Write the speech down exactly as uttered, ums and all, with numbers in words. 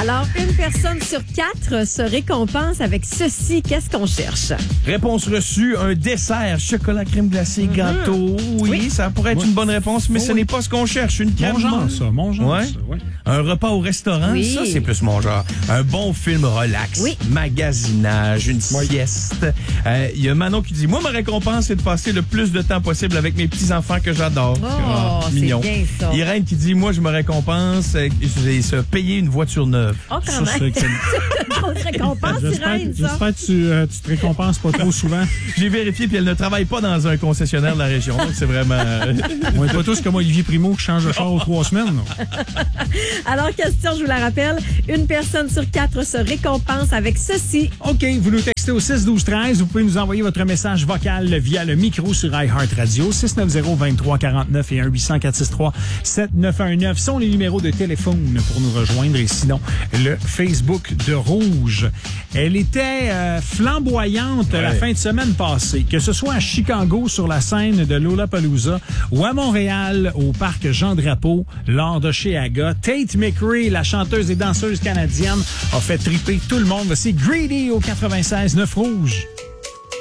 Alors, une personne sur quatre se récompense avec ceci. Qu'est-ce qu'on cherche? Réponse reçue, un dessert, chocolat, crème glacée, mm-hmm. gâteau. Oui, oui, ça pourrait être ouais. une bonne réponse, mais oui. ce n'est pas ce qu'on cherche. Une crème. Mon genre, ça. Mon genre, ouais. ça. Ouais. Un repas au restaurant, oui. ça, c'est plus mon genre. Un bon film relax. Oui. Magasinage, une oui. sieste. Il euh, y a Manon qui dit, moi, ma récompense, c'est de passer le plus de temps possible avec mes petits-enfants que j'adore. Oh, ah, c'est mignon. Bien ça. Irène qui dit, moi, je me récompense, c'est se payer une voiture neuve. Oh, quand ça, même. C'est une grosse récompense, Irène, ça. J'espère que tu, euh, tu te récompenses pas trop souvent. J'ai vérifié, puis elle ne travaille pas dans un concessionnaire de la région. Donc, c'est vraiment... On n'est pas tous comme Olivier Primo qui change de char aux trois semaines. Non? Alors, question, je vous la rappelle. Une personne sur quatre se récompense avec ceci. OK, vous nous textez au six douze treize. Vous pouvez nous envoyer votre message vocal via le micro sur iHeartRadio. six neuf zéro, vingt-trois quarante-neuf et un huit cent quatre cent soixante-trois sept neuf un neuf sont les numéros de téléphone pour nous rejoindre. Et sinon, le Facebook de Rouge. Elle était euh, flamboyante ouais. la fin de semaine passée. Que ce soit à Chicago sur la scène de Lollapalooza ou à Montréal au parc Jean-Drapeau lors de Cheaga, Tate McRae, la chanteuse et danseuse canadienne, a fait triper tout le monde. C'est Greedy au quatre-vingt-seize neuf Rouge.